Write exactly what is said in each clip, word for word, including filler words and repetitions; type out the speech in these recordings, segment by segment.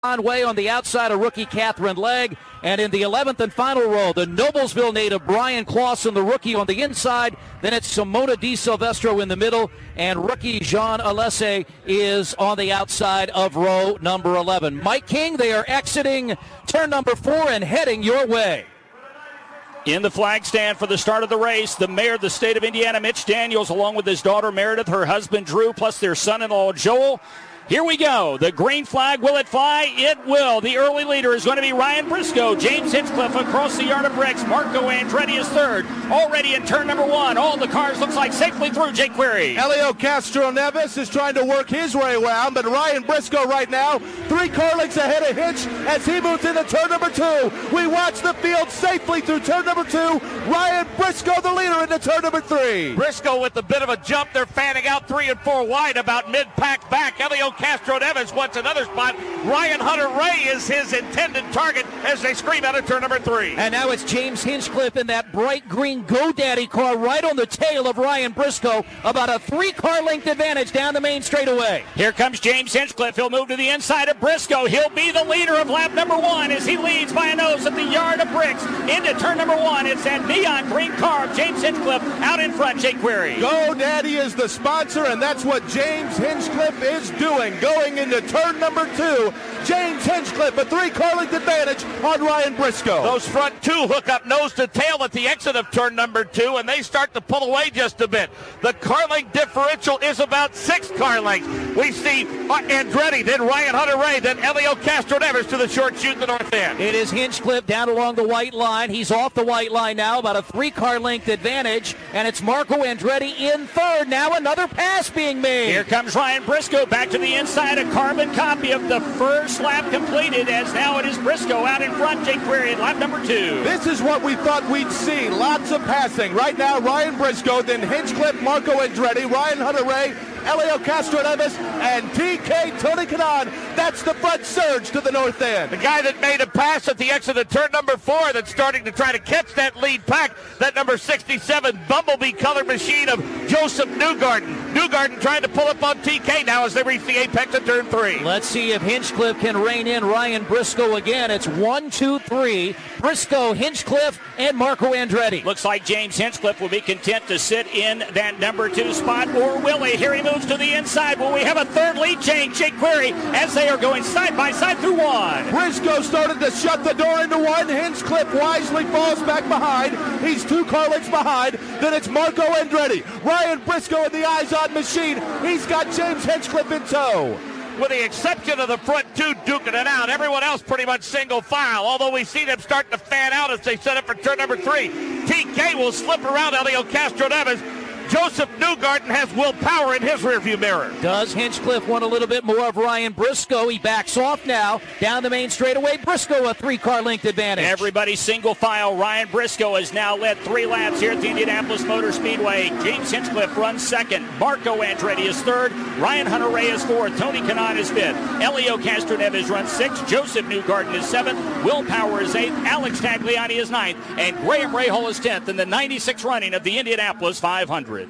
Conway on the outside of rookie Catherine Legg. And in the eleventh and final row, the Noblesville native Brian Clausen, the rookie, on the inside. Then it's Simona Di Silvestro in the middle. And rookie Jean Alesse is on the outside of row number eleven. Mike King, they are exiting turn number four and heading your way. In the flag stand for the start of the race, the mayor of the state of Indiana, Mitch Daniels, along with his daughter Meredith, her husband Drew, plus their son-in-law Joel. Here we go. The green flag, will it fly? It will. The early leader is going to be Ryan Briscoe. James Hinchcliffe across the yard of bricks. Marco Andretti is third. Already in turn number one. All the cars looks like safely through. Jake Query. Elio Castro Neves is trying to work his way around, but Ryan Briscoe right now, three car lengths ahead of Hinch as he moves into turn number two. We watch the field safely through turn number two. Ryan Briscoe, the leader, into turn number three. Briscoe with a bit of a jump. They're fanning out three and four wide, about mid-pack back. Elio Castro Neves wants another spot. Ryan Hunter-Reay is his intended target as they scream out of turn number three. And now it's James Hinchcliffe in that bright green GoDaddy car right on the tail of Ryan Briscoe. About a three-car length advantage down the main straightaway. Here comes James Hinchcliffe. He'll move to the inside of Briscoe. He'll be the leader of lap number one as he leads by a nose at the yard of bricks. Into turn number one. It's that neon green car of James Hinchcliffe out in front. Jake Query. GoDaddy is the sponsor, and that's what James Hinchcliffe is doing. Going into turn number two, James Hinchcliffe, a three-car length advantage on Ryan Briscoe. Those front two hook up nose to tail at the exit of turn number two, and they start to pull away just a bit. The car length differential is about six car lengths. We see Andretti, then Ryan Hunter-Reay, then Elio Castro Neves to the short chute in the north end. It is Hinchcliffe down along the white line. He's off the white line now, about a three-car length advantage, and it's Marco Andretti in third. Now another pass being made. Here comes Ryan Briscoe back to the inside. A carbon copy of the first lap completed, as now it is Briscoe out in front. Jake Query at lap number two. This is what we thought we'd see. Lots of passing. Right now, Ryan Briscoe, then Hinchcliffe, Marco Andretti, Ryan Hunter-Reay, Elio Castro Neves, and T K Tony Kanaan. That's the front surge to the north end. The guy that made a pass at the exit of turn number four that's starting to try to catch that lead pack, that number sixty-seven Bumblebee colored machine of Joseph Newgarden. Newgarden trying to pull up on T K now as they reach the apex of turn three. Let's see if Hinchcliffe can rein in Ryan Briscoe again. It's one, two, three. Briscoe, Hinchcliffe, and Marco Andretti. Looks like James Hinchcliffe will be content to sit in that number two spot, or will he? Here he moves to the inside. Will we have a third lead change? Jake Query as they are going side by side through one. Briscoe started to shut the door into one. Hinchcliffe wisely falls back behind. He's two car lengths behind. Then it's Marco Andretti. Ryan Briscoe in the eyes-on machine. He's got James Hinchcliffe in tow. With the exception of the front two duking it out, everyone else pretty much single file, although we see them starting to fan out as they set up for turn number three. T K will slip around Elio Castro Neves. Joseph Newgarden has Will Power in his rearview mirror. Does Hinchcliffe want a little bit more of Ryan Briscoe? He backs off now. Down the main straightaway, Briscoe a three-car length advantage. Everybody single file. Ryan Briscoe has now led three laps here at the Indianapolis Motor Speedway. James Hinchcliffe runs second. Marco Andretti is third. Ryan Hunter-Reay is fourth. Tony Kanaan is fifth. Elio Castro Neves runs sixth. Joseph Newgarden is seventh. Will Power is eighth. Alex Tagliani is ninth. And Graham Rahal is tenth in the ninety-sixth running of the Indianapolis five hundred.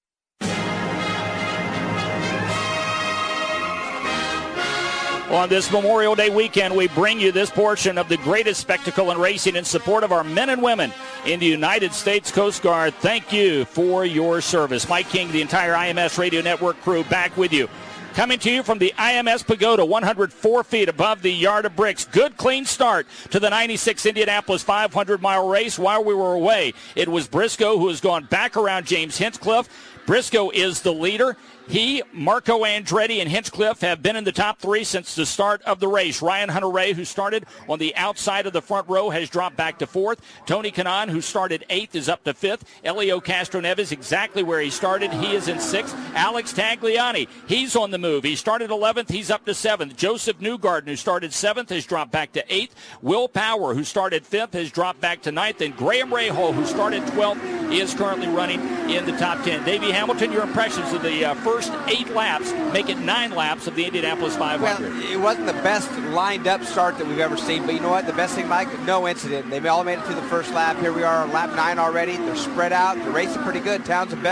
On this Memorial Day weekend, we bring you this portion of the greatest spectacle in racing in support of our men and women in the United States Coast Guard. Thank you for your service. Mike King, the entire I M S Radio Network crew, back with you. Coming to you from the I M S Pagoda, one hundred four feet above the yard of bricks. Good, clean start to the ninety-six Indianapolis five hundred mile race. While we were away, it was Briscoe who has gone back around James Hinchcliffe. Briscoe is the leader. He, Marco Andretti, and Hinchcliffe have been in the top three since the start of the race. Ryan Hunter-Reay, who started on the outside of the front row, has dropped back to fourth. Tony Kanaan, who started eighth, is up to fifth. Elio Castro Neves, exactly where he started. He is in sixth. Alex Tagliani, he's on the move. He started eleventh. He's up to seventh. Joseph Newgarden, who started seventh, has dropped back to eighth. Will Power, who started fifth, has dropped back to ninth. And Graham Rahal, who started twelfth, is currently running in the top ten. Davey Hamilton, your impressions of the uh, first eight laps, make it nine laps of the Indianapolis five hundred. Well, it wasn't the best lined up start that we've ever seen, but you know what? The best thing, Mike, no incident. They all made it through the first lap. Here we are on lap nine already. They're spread out. They're racing pretty good. Townsend Bell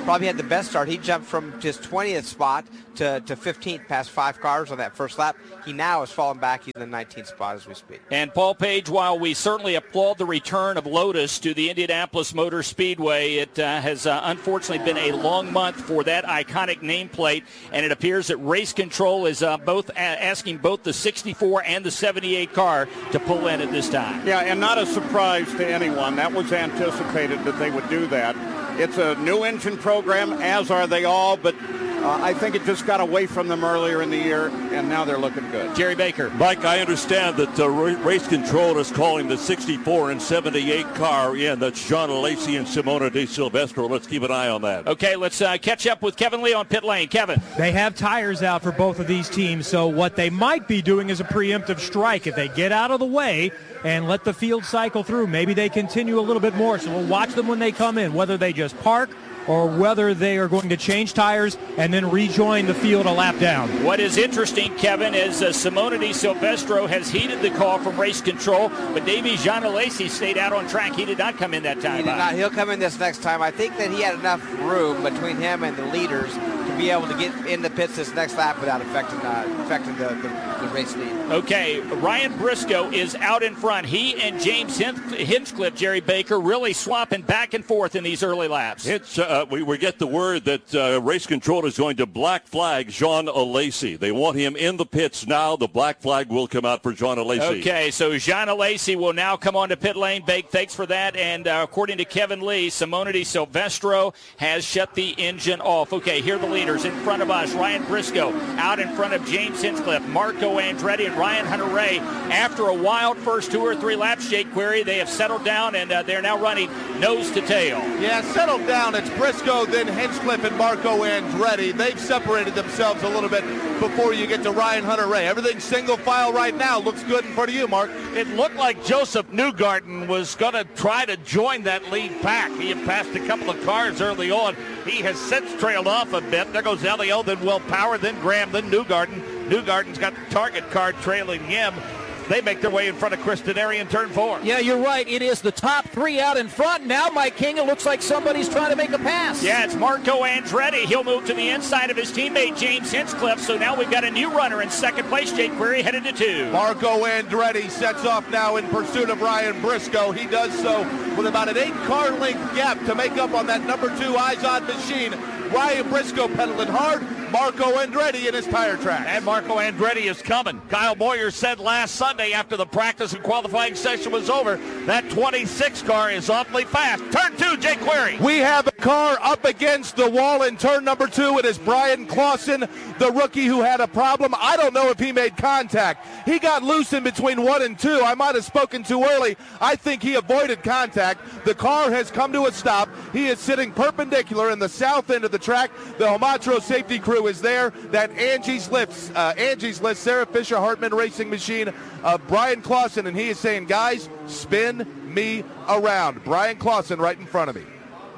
probably had the best start. He jumped from his twentieth spot to, to fifteenth, past five cars on that first lap. He now has fallen back in the nineteenth spot as we speak. And Paul Page, while we certainly applaud the return of Lotus to the Indianapolis Motor Speedway, it uh, has uh, unfortunately been a long month for that iconic nameplate, and it appears that Race Control is uh, both a- asking both the sixty-four and the seventy-eight car to pull in at this time. Yeah, and not a surprise to anyone. That was anticipated that they would do that. It's a new engine program, as are they all, but uh, I think it just got away from them earlier in the year, and now they're looking good. Jerry Baker. Mike, I understand that uh, Race Control is calling the sixty-four and seventy-eight car in. That's John Alesi and Simona De Silvestro. Let's keep an eye on that. Okay, let's uh, catch up with Kevin Lee on pit lane. Kevin. They have tires out for both of these teams, so what they might be doing is a preemptive strike. If they get out of the way and let the field cycle through, maybe they continue a little bit more. So we'll watch them when they come in, whether they just park or whether they are going to change tires and then rejoin the field a lap down. What is interesting, Kevin, is uh, Simona De Silvestro has heeded the call from Race Control, but Davey Jean Alesi stayed out on track. He did not come in that time. He did not. He'll come in this next time. I think that he had enough room between him and the leaders to be able to get in the pits this next lap without affecting uh, affecting the, the, the race lead. Okay, Ryan Briscoe is out in front. He and James Hinchcliffe, Jerry Baker, really swapping back and forth in these early laps. It's uh, we, we get the word that uh, Race Control is going to black flag Jean Alesi. They want him in the pits now. The black flag will come out for Jean Alesi. Okay, so Jean Alesi will now come on to pit lane. Bake, thanks for that. And uh, according to Kevin Lee, Simona De Silvestro has shut the engine off. Okay, here are the leaders in front of us. Ryan Briscoe out in front of James Hinchcliffe, Marco Andretti, and Ryan Hunter-Reay. After a wild first two or three laps, Jake Query, they have settled down, and uh, they're now running nose to tail. Yeah, settled down. It's Briscoe, then Hinchcliffe, and Marco Andretti. They've separated themselves a little bit before you get to Ryan Hunter-Reay. Everything's single file right now. Looks good in front of you, Mark. It looked like Joseph Newgarden was going to try to join that lead pack. He had passed a couple of cars early on. He has since trailed off a bit. There goes Elio, then Will Power, then Graham, then Newgarden. Newgarden's got the target car trailing him. They make their way in front of Chris Denari in turn four. Yeah, you're right. It is the top three out in front. Now, Mike King, it looks like somebody's trying to make a pass. Yeah, it's Marco Andretti. He'll move to the inside of his teammate, James Hinchcliffe. So now we've got a new runner in second place, Jake Query, headed to two. Marco Andretti sets off now in pursuit of Ryan Briscoe. He does so with about an eight-car length gap to make up on that number two eyes-on machine. Ryan Briscoe pedaling hard. Marco Andretti in his tire tracks. And Marco Andretti is coming. Kyle Moyer said last Sunday after the practice and qualifying session was over, that twenty-six car is awfully fast. Turn two, Jake Query. We have a car up against the wall in turn number two. It is Brian Clausen, the rookie who had a problem. I don't know if he made contact. He got loose in between one and two. I might have spoken too early. I think he avoided contact. The car has come to a stop. He is sitting perpendicular in the south end of the track. The Homatro safety crew is there. That Angie's Lifts, uh, Angie's List, Sarah Fisher Hartman racing machine, uh, Brian Clausen, and he is saying, guys, spin me around. Brian Clausen right in front of me.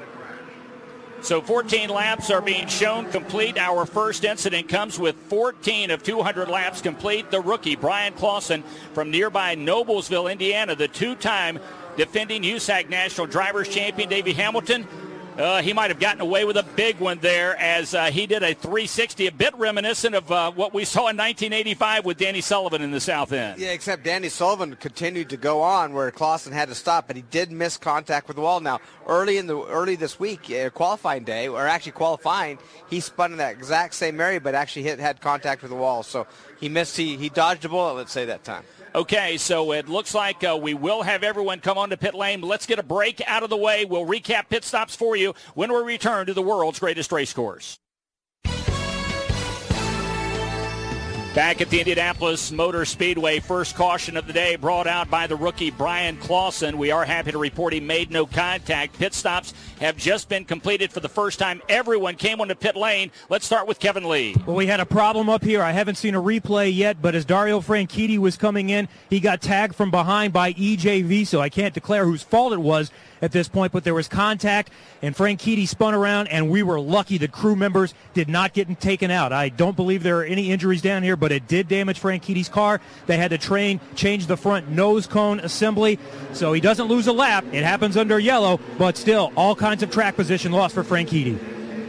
So fourteen laps are being shown complete. Our first incident comes with fourteen of two hundred laps complete. The rookie, Brian Clausen, from nearby Noblesville, Indiana, the two-time defending U S A C National Drivers Champion, Davey Hamilton. Uh, he might have gotten away with a big one there as uh, he did a three sixty, a bit reminiscent of uh, what we saw in nineteen eighty-five with Danny Sullivan in the south end. Yeah, except Danny Sullivan continued to go on where Clausen had to stop, but he did miss contact with the wall. Now, early in the early this week, uh, qualifying day, or actually qualifying, he spun in that exact same area, but actually hit, had contact with the wall. So he missed, he, he dodged a bullet, let's say, that time. Okay, so it looks like uh, we will have everyone come on to pit lane. Let's get a break out of the way. We'll recap pit stops for you when we return to the world's greatest race course. Back at the Indianapolis Motor Speedway, first caution of the day brought out by the rookie Brian Clausen. We are happy to report he made no contact. Pit stops have just been completed for the first time. Everyone came on to pit lane. Let's start with Kevin Lee. Well, we had a problem up here. I haven't seen a replay yet, but as Dario Franchitti was coming in, he got tagged from behind by E J V, so I can't declare whose fault it was at this point, but there was contact, and Franchitti spun around, and we were lucky that crew members did not get taken out. I don't believe there are any injuries down here, but it did damage Franchitti's car. They had to train, change the front nose cone assembly, so he doesn't lose a lap. It happens under yellow, but still, all kinds of track position lost for Franchitti.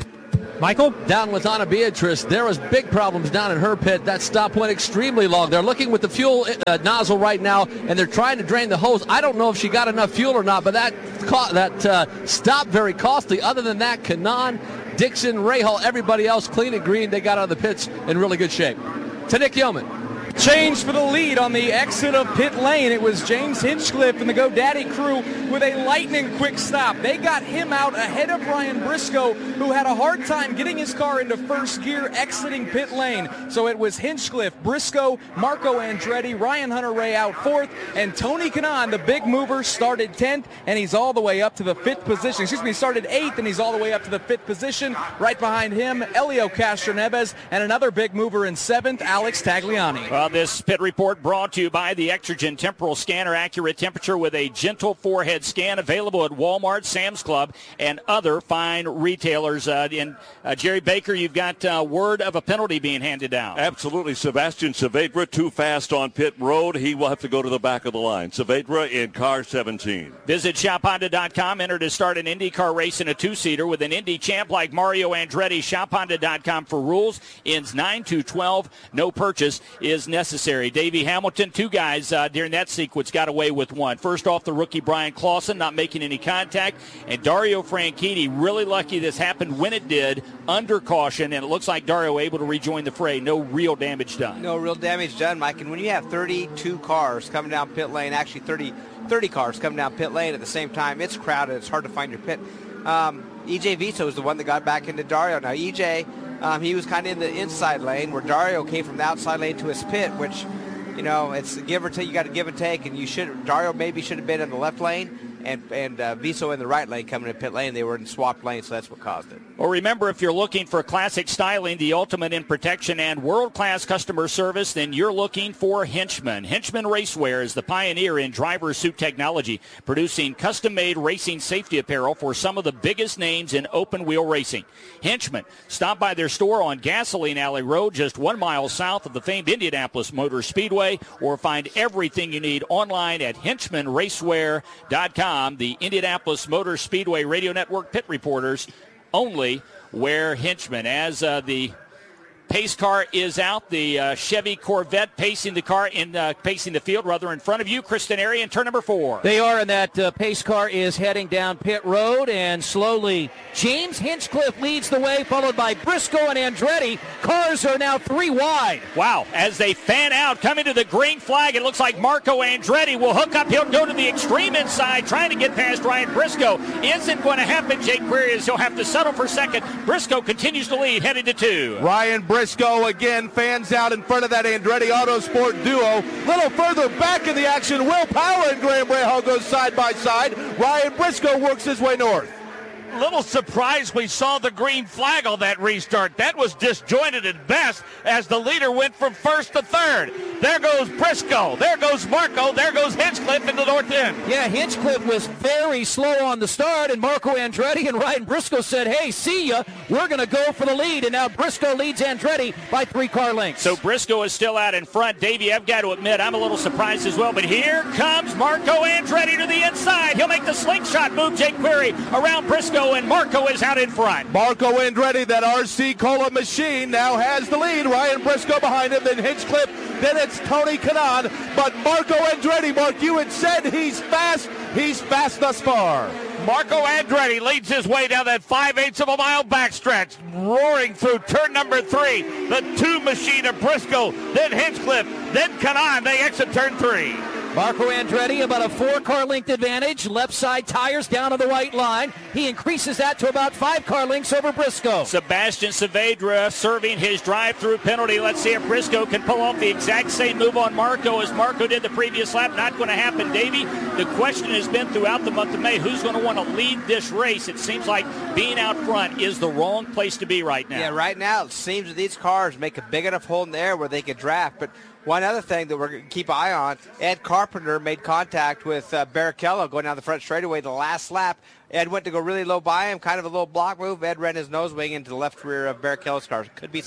Michael? Down with Anna Beatrice, there was big problems down in her pit. That stop went extremely long. They're looking with the fuel uh, nozzle right now, and they're trying to drain the hose. I don't know if she got enough fuel or not, but that co- that uh, stop very costly. Other than that, Kanaan, Dixon, Rahal, everybody else clean and green. They got out of the pits in really good shape. To Nick Yeoman. Change for the lead on the exit of pit lane. It was James Hinchcliffe and the GoDaddy crew with a lightning quick stop. They got him out ahead of Ryan Briscoe, who had a hard time getting his car into first gear exiting pit lane. So it was Hinchcliffe, Briscoe, Marco Andretti, Ryan Hunter-Reay out fourth, and Tony Kanaan, the big mover, started tenth, and he's all the way up to the fifth position. Excuse me, he started eighth, and he's all the way up to the fifth position. Right behind him, Elio Castroneves, and another big mover in seventh, Alex Tagliani. Well, this pit report brought to you by the Exergen Temporal Scanner, accurate temperature with a gentle forehead scan, available at Walmart, Sam's Club, and other fine retailers. Uh, and uh, Jerry Baker, you've got uh, word of a penalty being handed down. Absolutely. Sebastian Saavedra, too fast on pit road. He will have to go to the back of the line. Saavedra in car seventeen. Visit shop honda dot com. Enter to start an IndyCar race in a two-seater with an Indy champ like Mario Andretti. shop honda dot com for rules. Ends nine to twelve. No purchase is necessary. Davey Hamilton, two guys uh, during that sequence got away with one. First off, the rookie Brian Clausen not making any contact, and Dario Franchitti, really lucky this happened when it did, under caution, and it looks like Dario able to rejoin the fray. No real damage done. No real damage done, Mike. And when you have thirty-two cars coming down pit lane, actually thirty, thirty cars coming down pit lane at the same time, it's crowded. It's hard to find your pit. Um, E J Vito is the one that got back into Dario. Now, E J, um, he was kind of in the inside lane where Dario came from the outside lane to his pit, which, you know, it's give or take. You got to give and take, and you should. Dario maybe should have been in the left lane, and and uh, Viso in the right lane coming to pit lane. They were in swapped lanes, so that's what caused it. Well, remember, if you're looking for classic styling, the ultimate in protection, and world-class customer service, then you're looking for Henchman. Henchman Racewear is the pioneer in driver suit technology, producing custom-made racing safety apparel for some of the biggest names in open-wheel racing. Henchman, stop by their store on Gasoline Alley Road, just one mile south of the famed Indianapolis Motor Speedway, or find everything you need online at henchman racewear dot com. The Indianapolis Motor Speedway Radio Network pit reporters only wear Henchman. As uh, the pace car is out, the uh, Chevy Corvette pacing the car in uh, pacing the field rather in front of you, Kristen Airy, in turn number four. They are, and that uh, pace car is heading down pit road, and slowly James Hinchcliffe leads the way, followed by Briscoe and Andretti. Cars are now three wide. Wow, as they fan out, coming to the green flag, it looks like Marco Andretti will hook up. He'll go to the extreme inside, trying to get past Ryan Briscoe. Isn't going to happen, Jake Query, as he'll have to settle for second. Briscoe continues to lead, headed to two. Ryan Briscoe again fans out in front of that Andretti Autosport duo. Little further back in the action, Will Power and Graham Rahal goes side by side. Ryan Briscoe works his way north. Little surprised we saw the green flag on that restart. That was disjointed at best as the leader went from first to third. There goes Briscoe. There goes Marco. There goes Hinchcliffe in the north end. Yeah, Hinchcliffe was very slow on the start, and Marco Andretti and Ryan Briscoe said, hey, see ya. We're going to go for the lead, and now Briscoe leads Andretti by three car lengths. So Briscoe is still out in front. Davey, I've got to admit, I'm a little surprised as well, but here comes Marco Andretti to the inside. He'll make the slingshot move, Jake Query, around Briscoe, and Marco is out in front. Marco Andretti, that R C Cola machine, now has the lead. Ryan Briscoe behind him, then Hinchcliffe, then it's Tony Kanaan. But Marco Andretti, Mark, you had said he's fast. He's fast thus far. Marco Andretti leads his way down that five-eighths of a mile backstretch, roaring through turn number three. The two machine of Briscoe, then Hinchcliffe, then Kanaan. They exit turn three. Marco Andretti about a four-car length advantage. Left side tires down to the white line. He increases that to about five car lengths over Briscoe. Sebastian Saavedra serving his drive-through penalty. Let's see if Briscoe can pull off the exact same move on Marco as Marco did the previous lap. Not going to happen, Davey. The question has been throughout the month of May, who's going to want to lead this race? It seems like being out front is the wrong place to be right now. Yeah, right now it seems that these cars make a big enough hole in the air where they could draft, but one other thing that we're going to keep an eye on, Ed Carpenter made contact with uh, Barrichello going down the front straightaway the last lap. Ed went to go really low by him, kind of a little block move. Ed ran his nose wing into the left rear of Barrichello's car. Could be some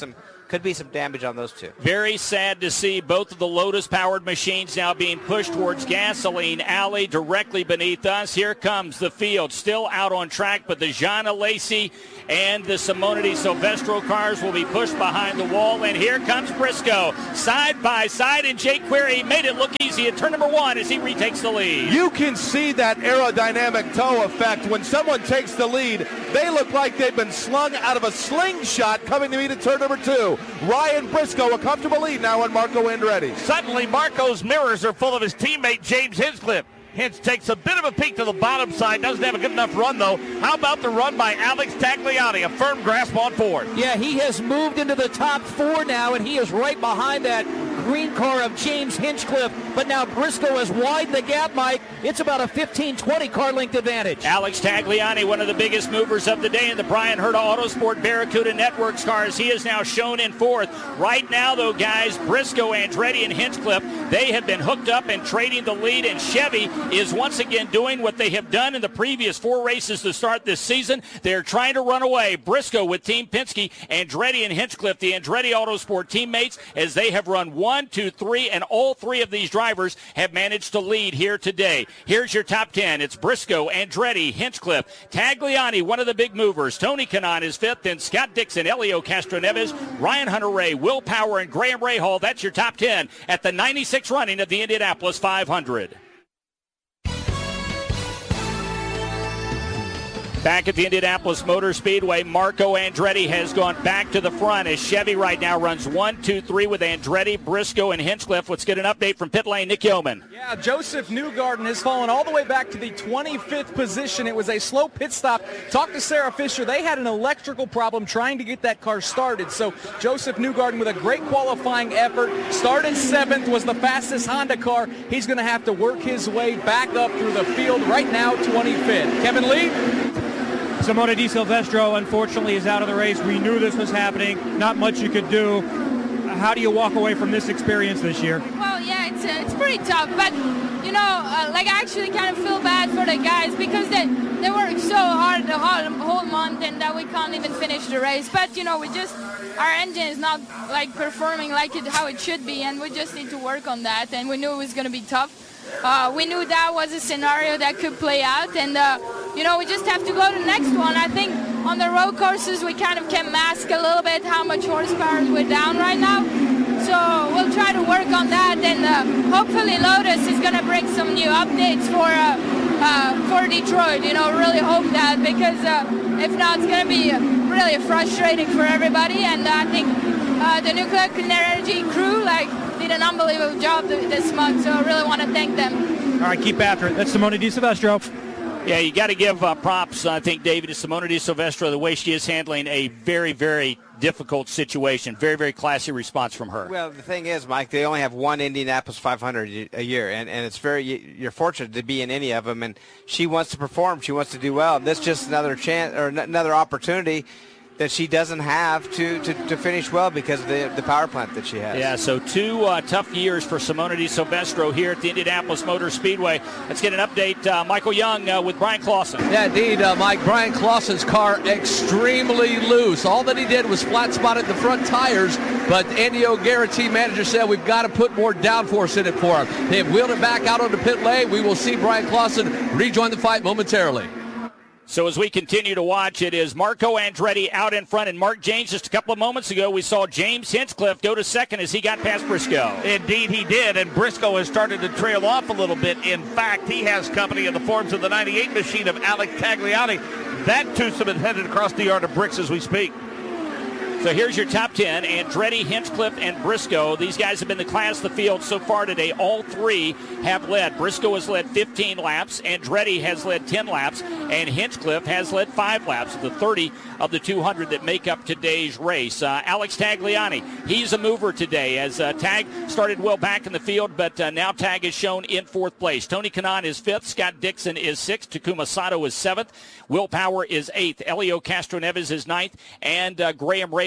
could be some damage on those two. Very sad to see both of the Lotus-powered machines now being pushed towards Gasoline Alley directly beneath us. Here comes the field, still out on track, but the Jeanne Lacey and the Simonity Silvestro cars will be pushed behind the wall, and here comes Briscoe, side by side, and Jake Query made it look easy at turn number one as he retakes the lead. You can see that aerodynamic toe effect. When someone takes the lead, they look like they've been slung out of a slingshot coming to meet at turn number two. Ryan Briscoe, a comfortable lead now on Marco Andretti. Suddenly, Marco's mirrors are full of his teammate James Hinchcliffe. Hinch takes a bit of a peek to the bottom side. Doesn't have a good enough run, though. How about the run by Alex Tagliani? A firm grasp on Ford. Yeah, he has moved into the top four now, and he is right behind that green car of James Hinchcliffe. But now Briscoe has widened the gap, Mike. It's about a fifteen twenty car length advantage. Alex Tagliani, one of the biggest movers of the day in the Brian Herta Autosport Barracuda Networks cars. He is now shown in fourth. Right now, though, guys, Briscoe, Andretti, and Hinchcliffe, they have been hooked up and trading the lead, and Chevy is once again doing what they have done in the previous four races to start this season. They're trying to run away. Briscoe with Team Penske, Andretti and Hinchcliffe, the Andretti Autosport teammates, as they have run one, two, three, and all three of these drivers have managed to lead here today. Here's your top ten. It's Briscoe, Andretti, Hinchcliffe, Tagliani, one of the big movers. Tony Kanaan is fifth, then Scott Dixon, Helio Castroneves, Ryan Hunter-Reay, Will Power, and Graham Rahal. That's your top ten at the ninety-sixth running of the Indianapolis five hundred. Back at the Indianapolis Motor Speedway, Marco Andretti has gone back to the front as Chevy right now runs one, two, three with Andretti, Briscoe, and Hinchcliffe. Let's get an update from pit lane. Nick Yeoman. Yeah, Joseph Newgarden has fallen all the way back to the twenty-fifth position. It was a slow pit stop. Talked to Sarah Fisher. They had an electrical problem trying to get that car started. So Joseph Newgarden with a great qualifying effort. Started seventh, was the fastest Honda car. He's going to have to work his way back up through the field. Right now, twenty-fifth. Kevin Lee? Simona Di Silvestro, unfortunately, is out of the race. We knew this was happening. Not much you could do. How do you walk away from this experience this year? Well, yeah, it's uh, it's pretty tough. But, you know, uh, like I actually kind of feel bad for the guys because they, they worked so hard the whole, whole month and that we can't even finish the race. But, you know, we just, our engine is not, like, performing like it how it should be, and we just need to work on that. And we knew it was going to be tough. Uh, we knew that was a scenario that could play out, and uh, you know, we just have to go to the next one. I think on the road courses we kind of can mask a little bit how much horsepower we're down right now, so we'll try to work on that, and uh, hopefully Lotus is going to bring some new updates for uh, uh, for Detroit. You know, really hope that, because uh, if not, it's going to be really frustrating for everybody, and I think uh, the Nuclear Clean Energy crew, like, did an unbelievable job this month, so I really want to thank them. All right, keep after it. That's Simona Di Silvestro. Yeah, you got to give uh, props, I think, David, to Simona Di Silvestro, the way she is handling a very, very difficult situation. Very, very classy response from her. Well, the thing is, Mike, they only have one Indianapolis five hundred a year, and, and it's very, you're fortunate to be in any of them, and she wants to perform. She wants to do well. This is just another chance or n- another opportunity that she doesn't have to, to, to finish well because of the, the power plant that she has. Yeah, so two uh, tough years for Simona Di Silvestro here at the Indianapolis Motor Speedway. Let's get an update. Uh, Michael Young uh, with Brian Clausen. Yeah, indeed, uh, Mike. Brian Clausen's car extremely loose. All that he did was flat spotted the front tires, but Andy O'Gara, team manager, said we've got to put more downforce in it for him. They have wheeled it back out on the pit lane. We will see Brian Clausen rejoin the fight momentarily. So as we continue to watch, it is Marco Andretti out in front, and Mark James. Just a couple of moments ago, we saw James Hinchcliffe go to second as he got past Briscoe. Indeed, he did, and Briscoe has started to trail off a little bit. In fact, he has company in the forms of the ninety-eight machine of Alex Tagliani. That twosome is headed across the yard of bricks as we speak. So here's your top ten, Andretti, Hinchcliffe, and Briscoe. These guys have been the class of the field so far today. All three have led. Briscoe has led fifteen laps, Andretti has led ten laps, and Hinchcliffe has led five laps of the thirty of the two hundred that make up today's race. Uh, Alex Tagliani, he's a mover today as uh, Tag started well back in the field, but uh, now Tag is shown in fourth place. Tony Kanaan is fifth, Scott Dixon is sixth, Takuma Sato is seventh, Will Power is eighth, Helio Castroneves is ninth, and uh, Graham Ray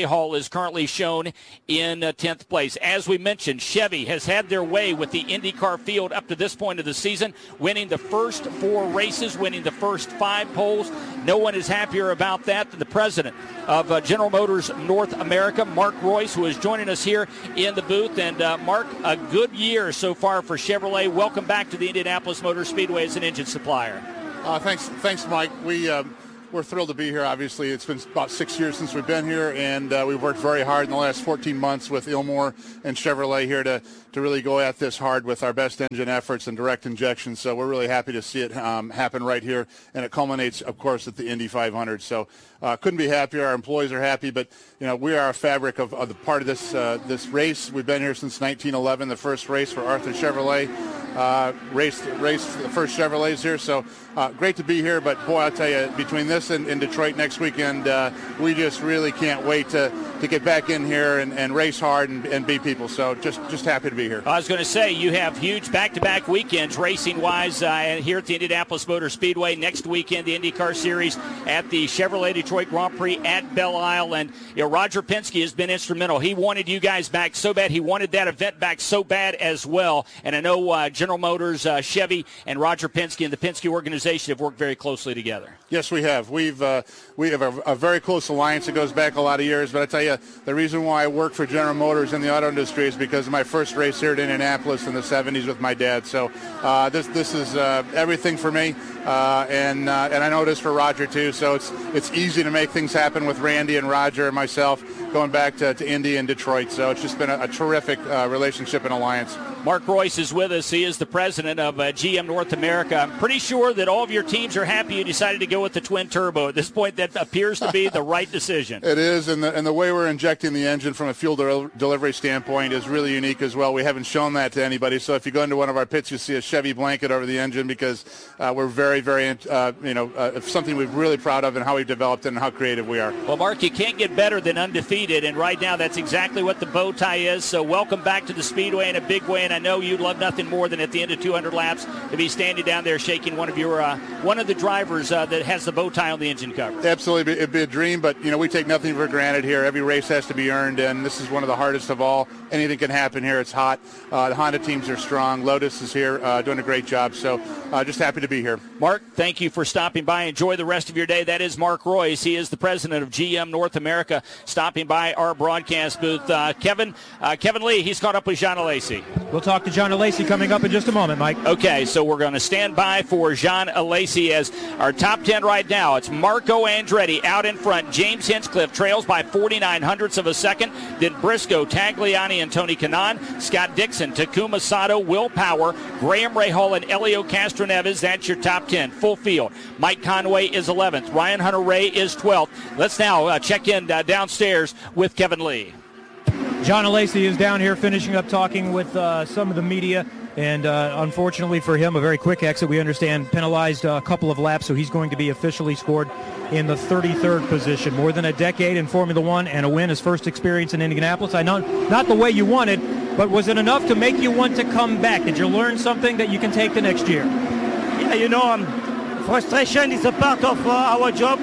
Rahal is currently shown in uh, tenth place. As we mentioned, Chevy has had their way with the IndyCar field up to this point of the season, winning the first four races, winning the first five poles. No one is happier about that than the president of uh, General Motors North America, Mark Royce, who is joining us here in the booth. And uh, Mark, a good year so far for Chevrolet. Welcome back to the Indianapolis Motor Speedway as an engine supplier. Uh, thanks, thanks, Mike. We um, we're thrilled to be here. Obviously, it's been about six years since we've been here, and uh, we've worked very hard in the last fourteen months with Ilmor and Chevrolet here to to really go at this hard with our best engine efforts and direct injection. So we're really happy to see it um, happen right here, and it culminates, of course, at the Indy five hundred. So uh, couldn't be happier. Our employees are happy, but you know we are a fabric of, of the part of this uh, this race. We've been here since nineteen eleven, the first race for Arthur Chevrolet. Uh, raced, raced the first Chevrolets here, so uh, great to be here. But boy, I'll tell you, between this and, and Detroit next weekend, uh, we just really can't wait to, to get back in here and, and race hard and, and beat people. So just just happy to be here. I was going to say, you have huge back-to-back weekends racing-wise uh, here at the Indianapolis Motor Speedway. Next weekend, the IndyCar Series at the Chevrolet Detroit Grand Prix at Belle Isle. And you know, Roger Penske has been instrumental. He wanted you guys back so bad. He wanted that event back so bad as well. And I know uh, General Motors, uh, Chevy, and Roger Penske and the Penske organization have worked very closely together. Yes, we have. We've uh, we have a, a very close alliance that goes back a lot of years. But I tell you, the reason why I work for General Motors in the auto industry is because of my first race here at Indianapolis in the seventies with my dad. So uh, this this is uh, everything for me, uh, and uh, and I know it is for Roger too. So it's it's easy to make things happen with Randy and Roger and myself going back to, to Indy and Detroit. So it's just been a, a terrific uh, relationship and alliance. Mark Royce is with us. He is the president of uh, G M North America. I'm pretty sure that all of your teams are happy you decided to go with the twin turbo. At this point, that appears to be the right decision. It is, and the, and the way we're injecting the engine from a fuel del- delivery standpoint is really unique as well. We haven't shown that to anybody. So if you go into one of our pits, you see a Chevy blanket over the engine because uh, we're very, very, uh, you know, uh, it's something we're really proud of and how we've developed it and how creative we are. Well, Mark, you can't get better than undefeated, and right now that's exactly what the bow tie is. So welcome back to the Speedway in a big way, and I know you'd love nothing more than at the end of two hundred laps to be standing down there shaking one of your uh, one of the drivers uh, that has the bow tie on the engine cover. Absolutely, it'd be a dream, but you know we take nothing for granted here. Every race has to be earned, and this is one of the hardest of all. Anything can happen here. It's hot. Uh, the Honda teams are strong. Lotus is here uh, doing a great job. So uh, just happy to be here. Mark, thank you for stopping by. Enjoy the rest of your day. That is Mark Royce. He is the president of G M North America, stopping by our broadcast booth. Uh, Kevin, uh, Kevin Lee, he's caught up with Jean Alesi. We'll talk to Jean Alesi coming up in just a moment, Mike. Okay, so we're going to stand by for Jean Alesi as our top ten right now. It's Marco Andretti out in front. James Hinchcliffe trails by forty-nine hundredths of a second. Then Briscoe, Tagliani, and Tony Kanaan. Scott Dixon, Takuma Sato, Will Power, Graham Rahal, and Elio Castroneves. That's your top ten. Full field. Mike Conway is eleventh. Ryan Hunter-Reay is twelfth. Let's now uh, check in uh, downstairs with Kevin Lee. John Alesi is down here finishing up talking with uh, some of the media. And uh, unfortunately for him, a very quick exit. We understand penalized a couple of laps, so he's going to be officially scored in the thirty-third position. More than a decade in Formula One and a win, his first experience in Indianapolis. I know not the way you wanted, but was it enough to make you want to come back? Did you learn something that you can take to next year? Yeah, you know, um, frustration is a part of uh, our job.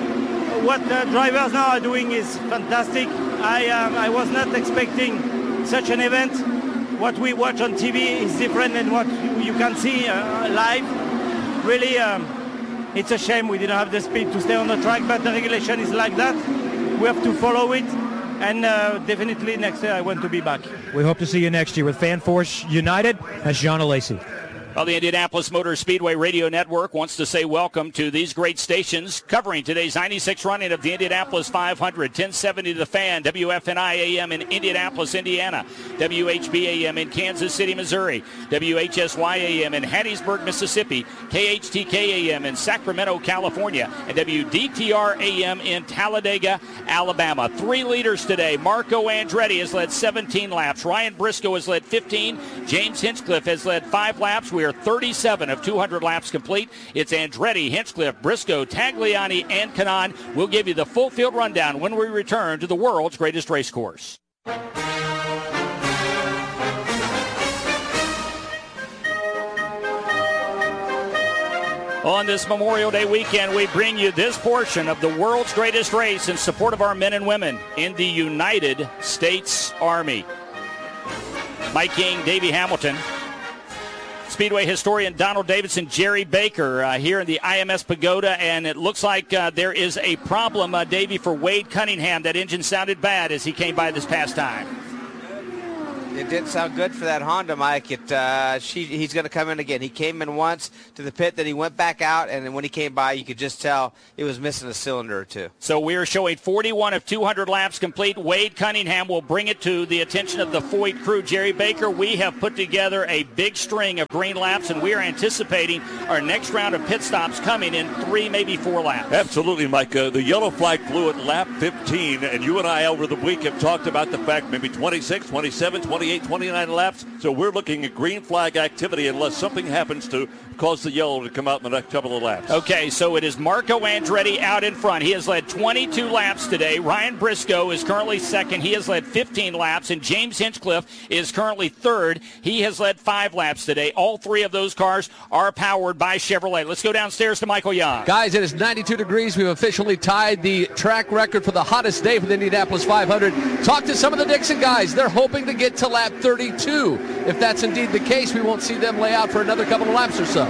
What the drivers now are doing is fantastic. I, um, I was not expecting such an event. What we watch on T V is different than what you can see uh, live. Really, um, it's a shame we didn't have the speed to stay on the track, but the regulation is like that. We have to follow it, and uh, definitely next year I want to be back. We hope to see you next year with Fan Force United. That's Jean Alesi. Well, the Indianapolis Motor Speedway Radio Network wants to say welcome to these great stations covering today's ninety-sixth running of the Indianapolis five hundred. ten seventy The Fan, W F N I A M in Indianapolis, Indiana, W H B A M in Kansas City, Missouri, W H S Y A M in Hattiesburg, Mississippi, K H T K A M in Sacramento, California, and W D T R A M in Talladega, Alabama. Three leaders today. Marco Andretti has led seventeen laps. Ryan Briscoe has led fifteen. James Hinchcliffe has led five laps. We are thirty-seven of two hundred laps complete. It's Andretti, Hinchcliffe, Briscoe, Tagliani, and Kanaan. We'll give you the full field rundown when we return to the world's greatest race course. On this Memorial Day weekend, we bring you this portion of the world's greatest race in support of our men and women in the United States Army. Mike King, Davey Hamilton, Speedway historian Donald Davidson, Jerry Baker uh, here in the I M S Pagoda, and it looks like uh, there is a problem, uh, Davey, for Wade Cunningham. That engine sounded bad as he came by this past time. It didn't sound good for that Honda, Mike. It, uh, she, he's going to come in again. He came in once to the pit, then he went back out, and then when he came by, you could just tell it was missing a cylinder or two. So we are showing forty-one of two hundred laps complete. Wade Cunningham will bring it to the attention of the Foyt crew. Jerry Baker, we have put together a big string of green laps, and we are anticipating our next round of pit stops coming in three, maybe four laps. Absolutely, Mike. Uh, the yellow flag flew at lap fifteen, and you and I over the week have talked about the fact maybe twenty-six, twenty-seven, twenty-eight, twenty-nine laps. So we're looking at green flag activity unless something happens to cause the yellow to come out in the next couple of laps. Okay, so it is Marco Andretti out in front. He has led twenty-two laps today. Ryan Briscoe is currently second. He has led fifteen laps, and James Hinchcliffe is currently third. He has led five laps today. All three of those cars are powered by Chevrolet. Let's go downstairs to Michael Young. Guys, it is ninety-two degrees. We've officially tied the track record for the hottest day for the Indianapolis five hundred. Talk to some of the Dixon guys. They're hoping to get to lap thirty-two. If that's indeed the case, we won't see them lay out for another couple of laps or so.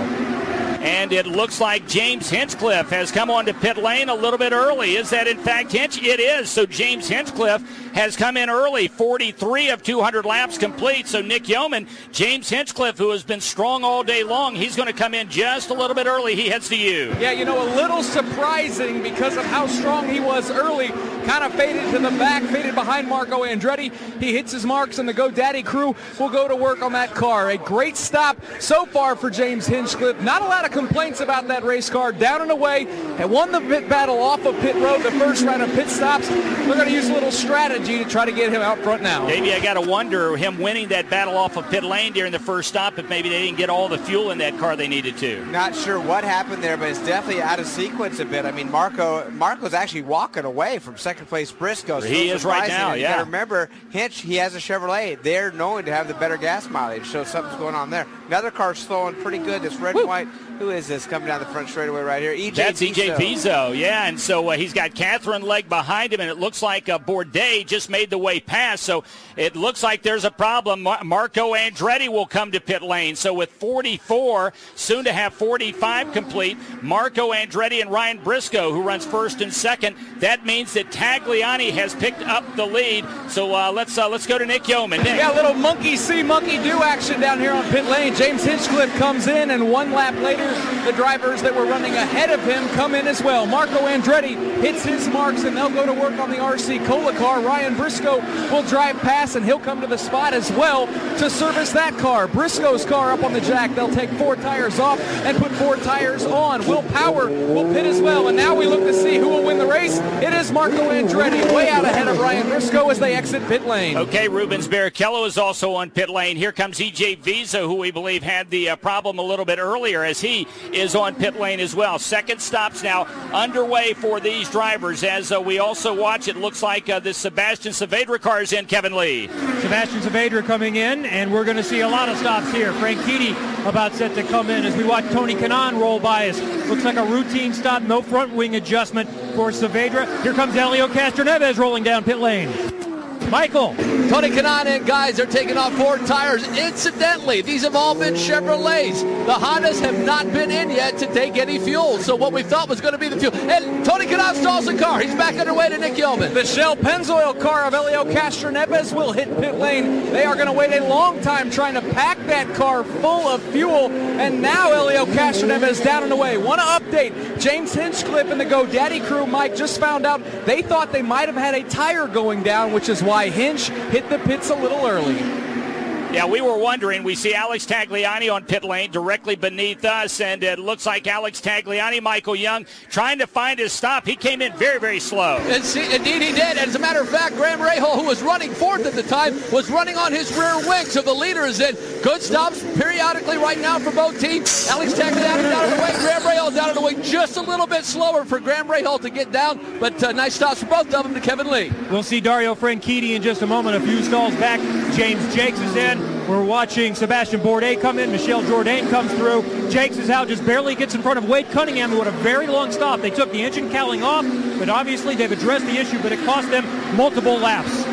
And it looks like James Hinchcliffe has come onto pit lane a little bit early. Is that in fact Hinch? It is. So James Hinchcliffe has come in early, forty-three of two hundred laps complete. So Nick Yeoman, James Hinchcliffe, who has been strong all day long, he's going to come in just a little bit early. He heads to you. Yeah, you know, a little surprising because of how strong he was early. Kind of faded to the back, faded behind Marco Andretti. He hits his marks, and the GoDaddy crew will go to work on that car. A great stop so far for James Hinchcliffe. Not a lot of complaints about that race car. Down and away, and won the pit battle off of pit road, the first round of pit stops. They're going to use a little strategy to try to get him out front now. Maybe I got to wonder, him winning that battle off of pit lane during the first stop, if maybe they didn't get all the fuel in that car they needed to. Not sure what happened there, but it's definitely out of sequence a bit. I mean, Marco Marco's actually walking away from second place Briscoe. So he is right now, and yeah. You got to remember, Hinch, he has a Chevrolet. They're known to have the better gas mileage, so something's going on there. Another car slowing pretty good, this red and white. Who is this coming down the front straightaway right here? E J That's E J Pizzo, yeah. And so uh, he's got Catherine Legg behind him, and it looks like uh, Bourdais just made the way past. So it looks like there's a problem. Mar- Marco Andretti will come to pit lane. So with forty-four, soon to have forty-five complete, Marco Andretti and Ryan Briscoe, who runs first and second. That means that Tagliani has picked up the lead. So uh, let's uh, let's go to Nick Yeoman. Nick. Yeah, a little monkey see, monkey do action down here on pit lane. James Hinchcliffe comes in, and one lap later, the drivers that were running ahead of him come in as well. Marco Andretti hits his marks, and they'll go to work on the R C Cola car. Ryan Briscoe will drive past, and he'll come to the spot as well to service that car. Briscoe's car up on the jack. They'll take four tires off and put four tires on. Will Power will pit as well, and now we look to see who will win the race. It is Marco Andretti way out ahead of Ryan Briscoe as they exit pit lane. Okay, Rubens Barrichello is also on pit lane. Here comes E J Visa, who we believe had the uh, problem a little bit earlier, as he is on pit lane as well. Second stops now underway for these drivers as uh, we also watch. It looks like uh, this Sebastian Saavedra car is in, Kevin Lee. Sebastian Saavedra coming in, and we're going to see a lot of stops here. Frank Keedy about set to come in as we watch Tony Kanaan roll by us. Looks like a routine stop, no front wing adjustment for Saavedra. Here comes Helio Castroneves rolling down pit lane. Michael. Tony Kanaan and guys are taking off four tires. Incidentally, these have all been Chevrolets. The Hondas have not been in yet to take any fuel. So what we thought was going to be the fuel. And Tony Kanaan stalls the car. He's back underway to Nick Yeoman. The Shell Pennzoil car of Helio Castroneves will hit pit lane. They are going to wait a long time trying to pack that car full of fuel. And now Helio Castroneves down and away. Want to update. James Hinchcliffe and the GoDaddy crew, Mike, just found out they thought they might have had a tire going down, which is why Hinch hit the pits a little early. Yeah, we were wondering. We see Alex Tagliani on pit lane directly beneath us, and it looks like Alex Tagliani, Michael Young, trying to find his stop. He came in very, very slow. And see, indeed he did. As a matter of fact, Graham Rahal, who was running fourth at the time, was running on his rear wing. So the leader is in. Good stops periodically right now for both teams. Alex Tagliani down on the way. Graham Rahal down on the way. Just a little bit slower for Graham Rahal to get down, but uh, nice stops for both of them to Kevin Lee. We'll see Dario Franchitti in just a moment. A few stalls back. James Jakes is in. We're watching Sebastian Bourdais come in. Michelle Jourdain comes through. Jakes is out, just barely gets in front of Wade Cunningham, who had a very long stop. They took the engine cowling off, but obviously they've addressed the issue, but it cost them multiple laps.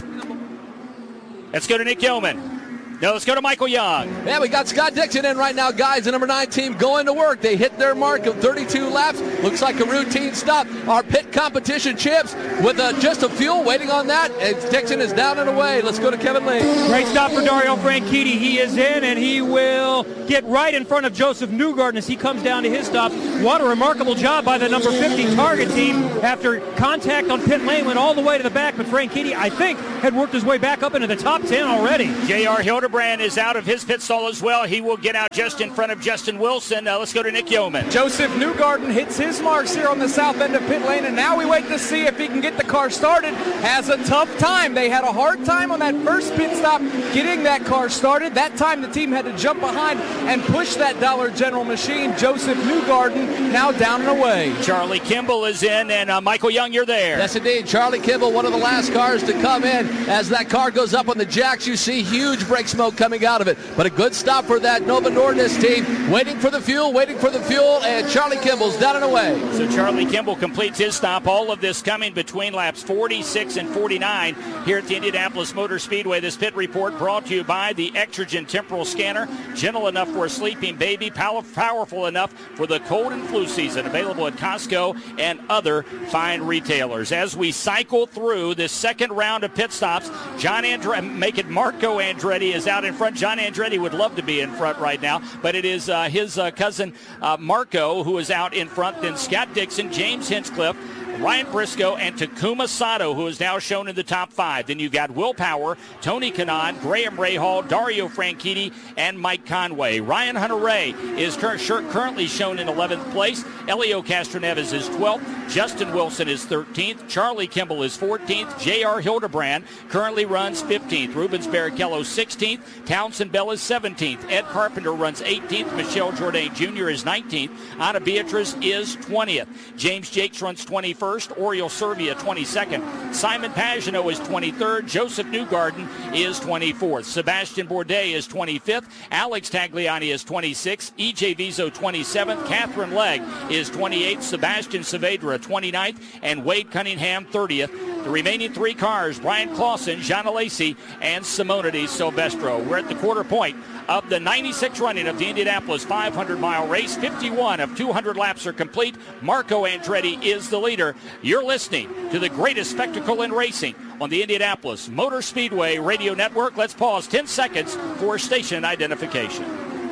Let's go to Nick Yeoman. No, let's go to Michael Young. Yeah, we got Scott Dixon in right now, guys. The number nine team going to work. They hit their mark of thirty-two laps. Looks like a routine stop. Our pit competition champs with uh, just a fuel waiting on that. And Dixon is down and away. Let's go to Kevin Lee. Great stop for Dario Franchitti. He is in, and he will get right in front of Joseph Newgarden as he comes down to his stop. What a remarkable job by the number fifty Target team. After contact on pit lane, went all the way to the back, but Franchitti, I think, had worked his way back up into the top ten already. J R Hildebrand is out of his pit stall as well. He will get out just in front of Justin Wilson. Uh, let's go to Nick Yeoman. Joseph Newgarden hits his marks here on the south end of pit lane, and now we wait to see if he can get the car started. Has a tough time. They had a hard time on that first pit stop getting that car started. That time the team had to jump behind and push that Dollar General machine. Joseph Newgarden now down and away. Charlie Kimball is in, and uh, Michael Young, you're there. Yes, indeed. Charlie Kimball, one of the last cars to come in. As that car goes up on the jacks, you see huge brake smoke coming out of it. But a good stop for that Nova Nordis team. Waiting for the fuel, waiting for the fuel, and Charlie Kimball's down and away. So Charlie Kimball completes his stop. All of this coming between laps forty-six and forty-nine here at the Indianapolis Motor Speedway. This pit report brought to you by the Extragen Temporal Scanner. Gentle enough for a sleeping baby, pow- powerful enough for the cold and flu season. Available at Costco and other fine retailers. As we cycle through this second round of pit stops, John Andretti, make it Marco Andretti is out in front. John Andretti would love to be in front right now, but it is uh, his uh, cousin uh, Marco who is out in front. Then Scott Dixon, James Hinchcliffe, Ryan Briscoe, and Takuma Sato, who is now shown in the top five. Then you've got Will Power, Tony Kanaan, Graham Rahal, Dario Franchitti, and Mike Conway. Ryan Hunter-Reay is cur- currently shown in eleventh place. Elio Castroneves is twelfth. Justin Wilson is thirteenth. Charlie Kimball is fourteenth. J R Hildebrand currently runs fifteenth. Rubens Barrichello sixteenth. Townsend Bell is seventeenth. Ed Carpenter runs eighteenth. Michelle Jourdain Junior is nineteenth. Ana Beatriz is twentieth. James Jakes runs twenty-first. Oriol Servia twenty-second. Simon Pagenaud is twenty-third. Joseph Newgarden is twenty-fourth. Sebastian Bourdais is twenty-fifth. Alex Tagliani is twenty-sixth. E J Vizo twenty-seventh. Catherine Legg is twenty-eighth. Sebastian Saavedra twenty-ninth. And Wade Cunningham thirtieth. The remaining three cars, Brian Clausen, Jean Alesi, and Simona Di Silvestro. We're at the quarter point of the ninety-sixth running of the Indianapolis five hundred mile race. fifty-one of two hundred laps are complete. Marco Andretti is the leader. You're listening to the greatest spectacle in racing on the Indianapolis Motor Speedway Radio Network. Let's pause ten seconds for station identification.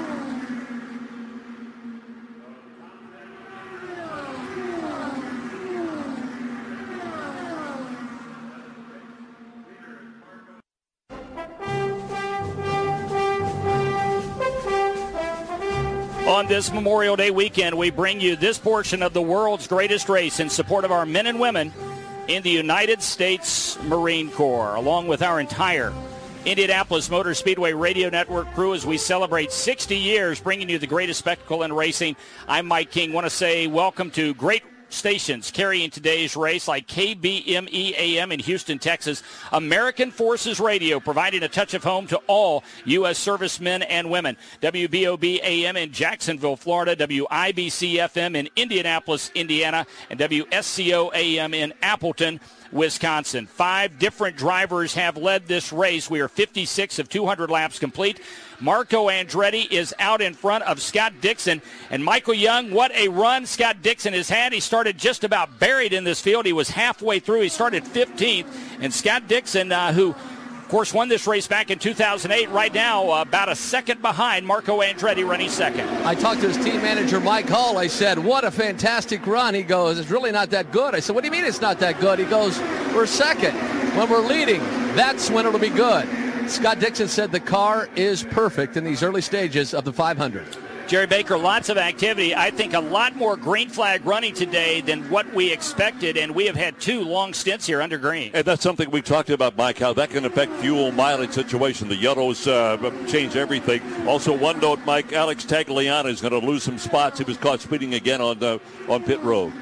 On this Memorial Day weekend, we bring you this portion of the world's greatest race in support of our men and women in the United States Marine Corps, along with our entire Indianapolis Motor Speedway Radio Network crew as we celebrate sixty years bringing you the greatest spectacle in racing. I'm Mike King. Want to say welcome to great stations carrying today's race like K B M E A M in Houston, Texas. American Forces Radio providing a touch of home to all U S servicemen and women. W B O B A M in Jacksonville, Florida. W I B C F M in Indianapolis, Indiana. And W S C O A M in Appleton, Wisconsin. Five different drivers have led this race. We are fifty-six of two hundred laps complete. Marco Andretti is out in front of Scott Dixon. And Michael Young, what a run Scott Dixon has had. He started just about buried in this field. He was halfway through. He started fifteenth. And Scott Dixon, uh, who, of course, won this race back in two thousand eight, right now uh, about a second behind Marco Andretti running second. I talked to his team manager, Mike Hull. I said, what a fantastic run. He goes, it's really not that good. I said, what do you mean it's not that good? He goes, we're second. When we're leading, that's when it'll be good. Scott Dixon said the car is perfect in these early stages of the five hundred. Jerry Baker, lots of activity. I think a lot more green flag running today than what we expected, and we have had two long stints here under green. And that's something we talked about, Mike, how that can affect fuel mileage situation. The yellows uh, change everything. Also, one note, Mike, Alex Tagliani is going to lose some spots. He was caught speeding again on, uh, on pit road.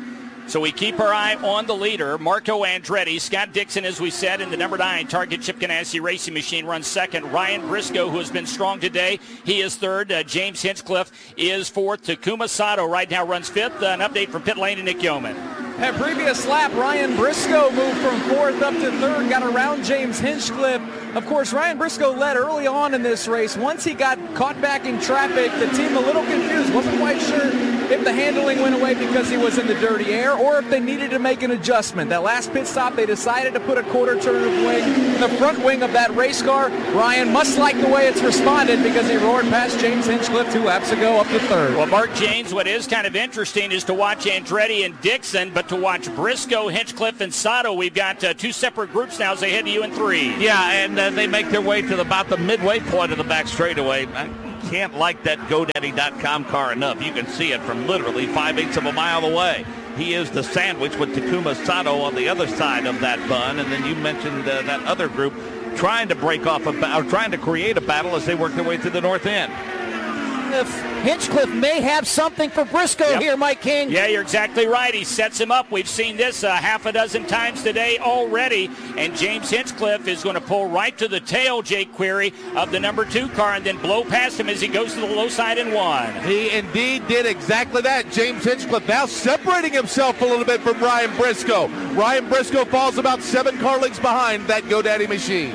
So we keep our eye on the leader, Marco Andretti. Scott Dixon, as we said, in the number nine Target Chip Ganassi Racing Machine runs second. Ryan Briscoe, who has been strong today, he is third. Uh, James Hinchcliffe is fourth. Takuma Sato right now runs fifth. Uh, an update from pit lane to Nick Yeoman. At previous lap, Ryan Briscoe moved from fourth up to third, got around James Hinchcliffe. Of course, Ryan Briscoe led early on in this race. Once he got caught back in traffic, the team a little confused. Wasn't quite sure if the handling went away because he was in the dirty air or if they needed to make an adjustment. That last pit stop, they decided to put a quarter turn of wing in the front wing of that race car. Ryan must like the way it's responded because he roared past James Hinchcliffe two laps ago up to third. Well, Mark James, what is kind of interesting is to watch Andretti and Dixon, but to watch Briscoe, Hinchcliffe, and Sato, we've got uh, two separate groups now as they head to you in three. Yeah, and uh, they make their way to the, about the midway point of the back straightaway. I can't like that GoDaddy dot com car enough. You can see it from literally five-eighths of a mile away. He is the sandwich with Takuma Sato on the other side of that bun. And then you mentioned uh, that other group trying to break off, a ba- or trying to create a battle as they work their way through the north end. If Hinchcliffe may have something for Briscoe yep. here, Mike King. Yeah, you're exactly right. He sets him up. We've seen this a half a dozen times today already. And James Hinchcliffe is going to pull right to the tail, Jake Query, of the number two car and then blow past him as he goes to the low side in one. He indeed did exactly that. James Hinchcliffe now separating himself a little bit from Ryan Briscoe. Ryan Briscoe falls about seven car lengths behind that GoDaddy machine.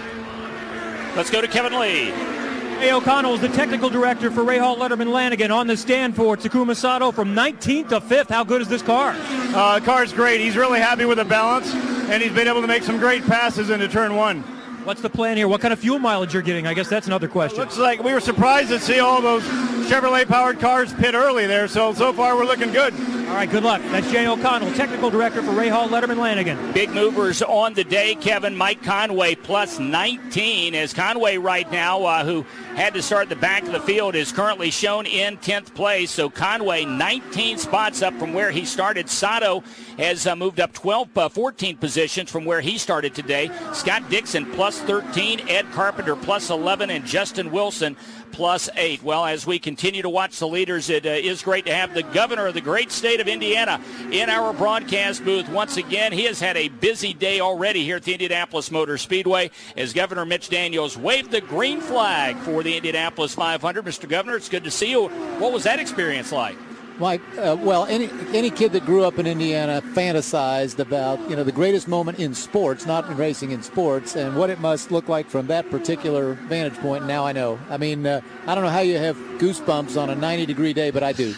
Let's go to Kevin Lee. Jay O'Connell is the technical director for Rahal Letterman Lanigan on the stand for Takuma Sato from nineteenth to fifth. How good is this car? Uh, the car's great. He's really happy with the balance, and he's been able to make some great passes into turn one. What's the plan here? What kind of fuel mileage you're getting? I guess that's another question. It looks like we were surprised to see all those Chevrolet-powered cars pit early there, so so far we're looking good. All right, good luck. That's Jay O'Connell, technical director for Rahal Letterman Lanigan. Big movers on the day, Kevin. Mike Conway plus nineteen, as Conway right now, uh, who had to start at the back of the field, is currently shown in tenth place. So Conway nineteen spots up from where he started. Sato has uh, moved up twelve, uh, fourteen positions from where he started today. Scott Dixon plus thirteen, Ed Carpenter plus eleven, and Justin Wilson plus eight. Well, as we continue to watch the leaders, it uh, is great to have the governor of the great state of Indiana in our broadcast booth once again. He has had a busy day already here at the Indianapolis Motor Speedway as Governor Mitch Daniels waved the green flag for the Indianapolis five hundred. Mister Governor, it's good to see you. What was that experience like? Mike, uh, well, any any kid that grew up in Indiana fantasized about, you know, the greatest moment in sports, not in racing, in sports, and what it must look like from that particular vantage point. Now I know. I mean, uh, I don't know how you have goosebumps on a ninety-degree day, but I do.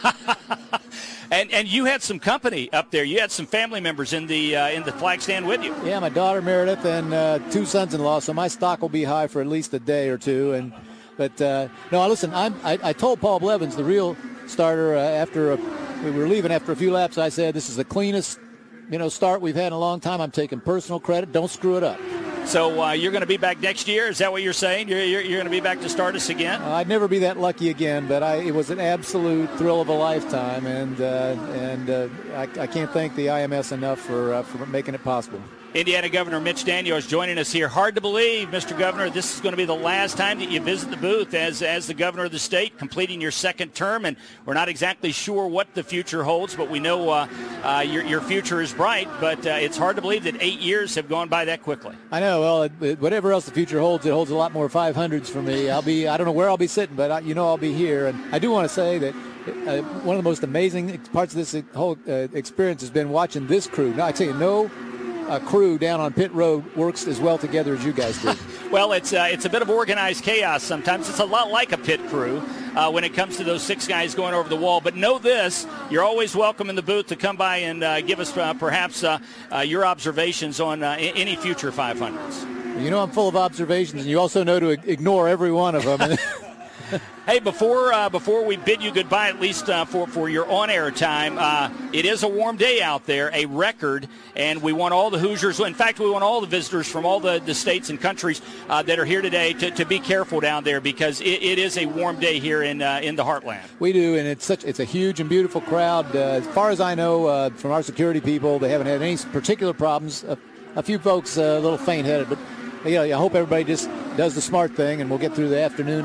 and and you had some company up there. You had some family members in the uh, in the flag stand with you. Yeah, my daughter Meredith and uh, two sons-in-law. So my stock will be high for at least a day or two. And but uh, no, listen, I'm, I I told Paul Blevins, the real starter, uh, after a, we were leaving after a few laps, I said, this is the cleanest, you know, start we've had in a long time. I'm taking personal credit. Don't screw it up. So uh, you're going to be back next year? Is that what you're saying? You're, you're, you're going to be back to start us again? Uh, I'd never be that lucky again, but I, it was an absolute thrill of a lifetime, and uh, and uh, I, I can't thank the I M S enough for uh, for making it possible. Indiana Governor Mitch Daniels joining us here. Hard to believe, Mister Governor, this is going to be the last time that you visit the booth as as the governor of the state, completing your second term, and we're not exactly sure what the future holds, but we know uh, uh, your, your future is bright, but uh, it's hard to believe that eight years have gone by that quickly. I know. Well, it, it, whatever else the future holds, it holds a lot more five hundreds for me. I'll be, I don't know where I'll be sitting, but I, you know I'll be here, and I do want to say that uh, one of the most amazing parts of this whole uh, experience has been watching this crew. Now, I tell you, no a crew down on pit road works as well together as you guys do. Well, it's uh, it's a bit of organized chaos sometimes. It's a lot like a pit crew uh, when it comes to those six guys going over the wall. But know this, you're always welcome in the booth to come by and uh, give us uh, perhaps uh, uh, your observations on uh, any future five hundreds. You know I'm full of observations, and you also know to ignore every one of them. Hey, before uh, before we bid you goodbye, at least uh, for, for your on-air time, uh, it is a warm day out there, a record, and we want all the Hoosiers, in fact, we want all the visitors from all the, the states and countries uh, that are here today to, to be careful down there because it, it is a warm day here in uh, in the Heartland. We do, and it's such it's a huge and beautiful crowd. Uh, as far as I know, uh, from our security people, they haven't had any particular problems. Uh, a few folks uh, a little faint-headed, but you know, I hope everybody just does the smart thing, and we'll get through the afternoon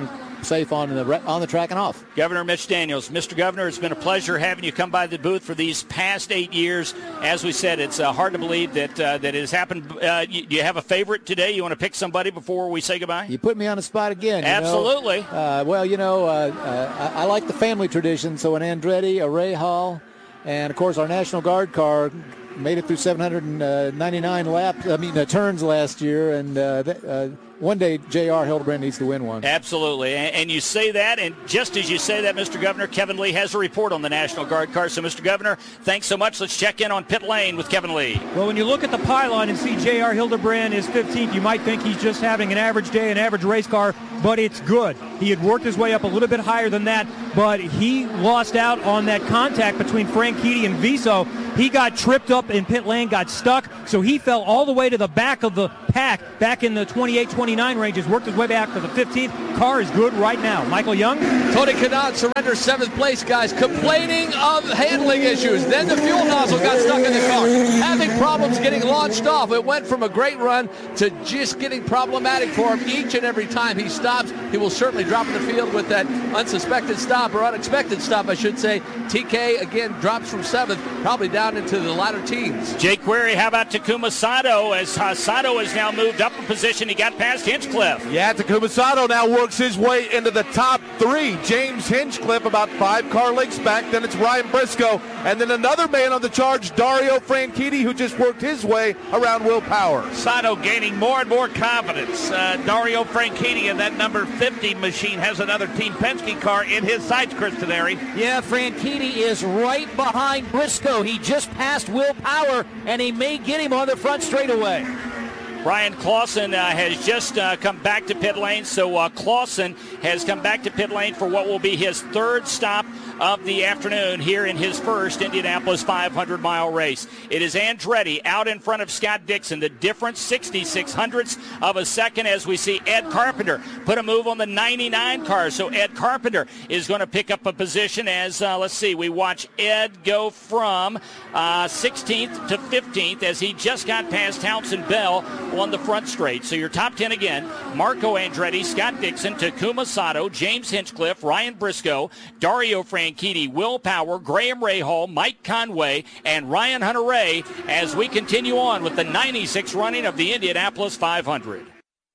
safe on the on the track and off. Governor Mitch Daniels. Mister Governor, it's been a pleasure having you come by the booth for these past eight years. As we said, it's uh, hard to believe that uh, that it has happened. Uh, you, do you have a favorite today? You want to pick somebody before we say goodbye? You put me on the spot again. You Absolutely. Know? Uh, well, you know, uh, uh, I, I like the family tradition. So an Andretti, a Rahal, and, of course, our National Guard car made it through seven hundred ninety-nine laps, I mean, uh, turns last year, and uh, th- uh, one day J R Hildebrand needs to win one. Absolutely. And, and you say that, and just as you say that, Mister Governor, Kevin Lee has a report on the National Guard car. So, Mister Governor, thanks so much. Let's check in on pit lane with Kevin Lee. Well, when you look at the pylon and see J R Hildebrand is fifteenth, you might think he's just having an average day, an average race car, but it's good. He had worked his way up a little bit higher than that, but he lost out on that contact between Franchitti and Viso. He got tripped up in pit lane, got stuck, so he fell all the way to the back of the pack, back in the twenty-eight twenty-nine ranges, worked his way back to the fifteenth. Car is good right now. Michael Young? Tony Kanaan surrenders seventh place, guys, complaining of handling issues. Then the fuel nozzle got stuck in the car, having problems getting launched off. It went from a great run to just getting problematic for him each and every time he stops. He will certainly drop in the field with that unsuspected stop, or unexpected stop, I should say. T K, again, drops from seventh, probably down into the latter teens. Jake Query, how about Takuma Sato? As uh, Sato has now moved up a position, he got past Hinchcliffe. Yeah, Takuma Sato now works his way into the top three. James Hinchcliffe about five car lengths back. Then it's Ryan Briscoe. And then another man on the charge, Dario Franchitti, who just worked his way around Will Power. Sato gaining more and more confidence. Uh, Dario Franchitti in that number fifty machine has another Team Penske car in his sights, Chris Teneri. Yeah, Franchitti is right behind Briscoe. He just passed Will Power, and he may get him on the front straightaway. Brian Clausen uh, has just uh, come back to pit lane, so uh, Clausen has come back to pit lane for what will be his third stop of the afternoon here in his first Indianapolis five hundred mile race. It is Andretti out in front of Scott Dixon. The difference, sixty-six hundredths of a second, as we see Ed Carpenter put a move on the ninety-nine car. So Ed Carpenter is going to pick up a position as, uh, let's see, we watch Ed go from uh, sixteenth to fifteenth as he just got past Townsend Bell on the front straight. So your top ten again, Marco Andretti, Scott Dixon, Takuma Sato, James Hinchcliffe, Ryan Briscoe, Dario Franchitti, Will Power, Graham Rahal, Mike Conway, and Ryan Hunter-Reay as we continue on with the ninety-six running of the Indianapolis five hundred.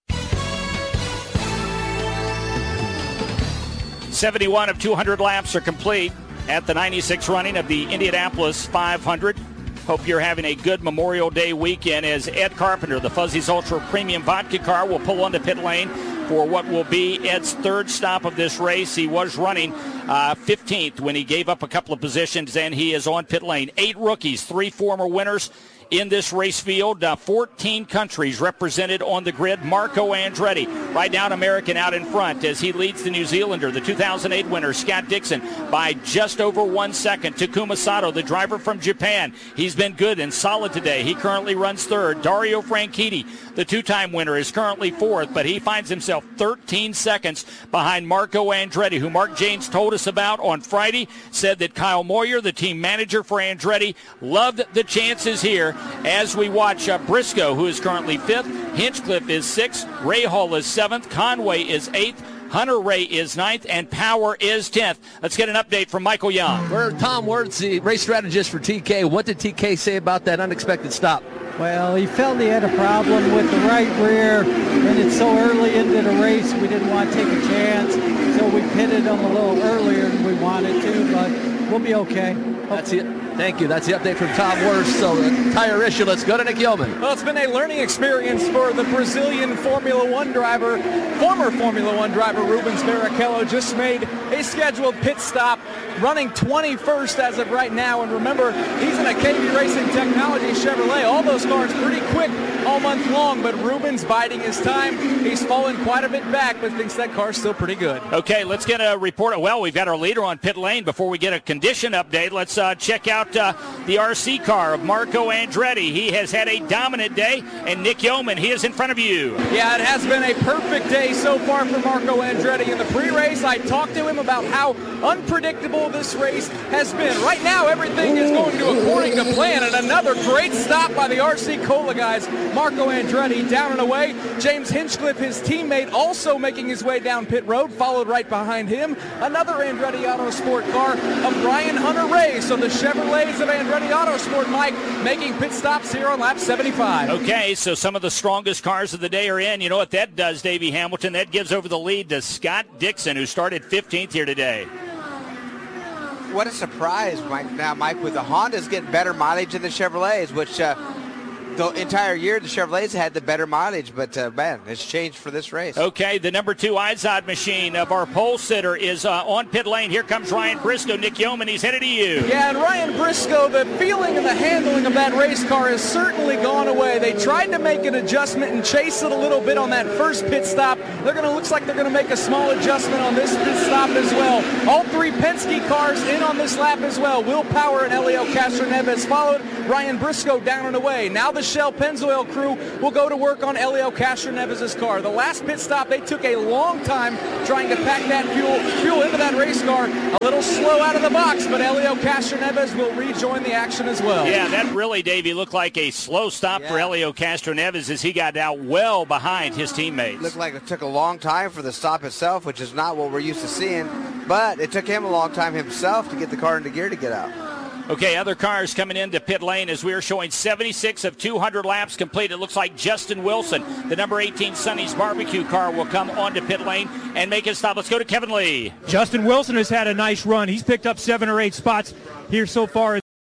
seventy-one of two hundred laps are complete at the ninety-six running of the Indianapolis five hundred. Hope you're having a good Memorial Day weekend as Ed Carpenter, the Fuzzy's Ultra Premium Vodka car, will pull onto pit lane for what will be Ed's third stop of this race. He was running uh, fifteenth when he gave up a couple of positions, and he is on pit lane. Eight rookies, three former winners in this race field. Uh, fourteen countries represented on the grid. Marco Andretti, right now an American out in front as he leads the New Zealander, the two thousand eight winner, Scott Dixon, by just over one second. Takuma Sato, the driver from Japan, he's been good and solid today. He currently runs third. Dario Franchitti, the two-time winner, is currently fourth, but he finds himself thirteen seconds behind Marco Andretti, who Mark James told us about on Friday, said that Kyle Moyer, the team manager for Andretti, loved the chances here as we watch uh, Briscoe, who is currently fifth, Hinchcliffe is sixth, Rahal is seventh, Conway is eighth, Hunter-Reay is ninth, and Power is tenth. Let's get an update from Michael Young. We're Tom Wertz, the race strategist for T K. What did T K say about that unexpected stop? Well, he felt he had a problem with the right rear, and it's so early into the race, we didn't want to take a chance, so we pitted him a little earlier than we wanted to, but we'll be okay. That's it. Thank you. That's the update from Tom Wertz. So the tire issue. Let's go to Nick Yeoman. Well, it's been a learning experience for the Brazilian Formula One driver. Former Formula One driver Rubens Barrichello just made a scheduled pit stop, running twenty-first as of right now. And remember, he's in a K B Racing Technology Chevrolet. All those cars pretty quick all month long, but Rubens biding his time. He's fallen quite a bit back, but thinks that car's still pretty good. Okay, let's get a report. Well, we've got our leader on pit lane. Before we get a condition update, let's uh, check out about uh, the R C car of Marco Andretti. He has had a dominant day, and Nick Yeoman, he is in front of you. Yeah, it has been a perfect day so far for Marco Andretti. In the pre-race, I talked to him about how unpredictable this race has been. Right now, everything is going to according to plan, and another great stop by the R C Cola guys. Marco Andretti down and away. James Hinchcliffe, his teammate, also making his way down pit road, followed right behind him. Another Andretti Autosport car of Brian Hunter-Reay. So the Chevrolets of Andretti Autosport, Mike, making pit stops here on lap seventy-five. Okay, so some of the strongest cars of the day are in. You know what that does, Davey Hamilton? That gives over the lead to Scott Dixon, who started fifteenth here today. What a surprise, Mike. Now, Mike, with the Hondas getting better mileage than the Chevrolets, which uh, the entire year the Chevrolets had the better mileage, but uh, man, it's changed for this race. Okay, the number two Izod machine of our pole sitter is uh, on pit lane. Here comes Ryan Briscoe. Nick Yeoman, he's headed to you. Yeah, and Ryan Briscoe, the feeling and the handling of that race car has certainly gone away. They tried to make an adjustment and chase it a little bit on that first pit stop. They're going to looks like they're going to make a small adjustment on this pit stop as well. All three Penske cars in on this lap as well. Will Power and Helio Castroneves followed. Ryan Briscoe down and away. Now the Shell Pennzoil crew will go to work on Helio Castroneves' car. The last pit stop, they took a long time trying to pack that fuel fuel into that race car. A little slow out of the box, but Helio Castroneves will rejoin the action as well. Yeah, that really, Davey, looked like a slow stop yeah. for Helio Castroneves as he got out well behind his teammates. Looked like it took a long time for the stop itself, which is not what we're used to seeing, but it took him a long time himself to get the car into gear to get out. Okay, other cars coming into pit lane as we are showing seventy-six of two hundred laps complete. It looks like Justin Wilson, the number eighteen Sonny's Barbecue car, will come onto pit lane and make his stop. Let's go to Kevin Lee. Justin Wilson has had a nice run. He's picked up seven or eight spots here so far